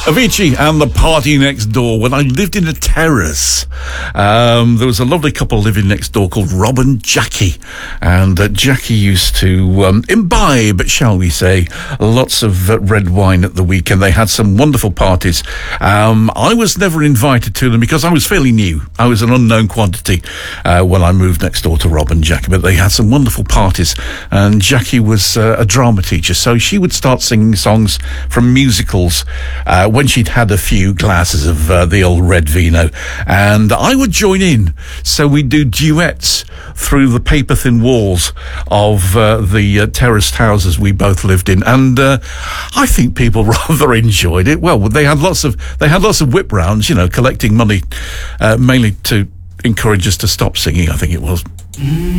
Avicii and the Party Next Door. When I lived in a terrace, there was a lovely couple living next door called Rob and Jackie. And Jackie used to imbibe, shall we say, lots of red wine at the weekend. They had some wonderful parties. I was never invited to them because I was fairly new. I was an unknown quantity when I moved next door to Rob and Jackie. But they had some wonderful parties. And Jackie was a drama teacher, so she would start singing songs from musicals when she'd had a few glasses of the old red vino, and I would join in. So we'd do duets through the paper-thin walls of the terraced houses we both lived in, and I think people rather enjoyed it. Well, they had lots of whip rounds, you know, collecting money, mainly to encourage us to stop singing, I think it was.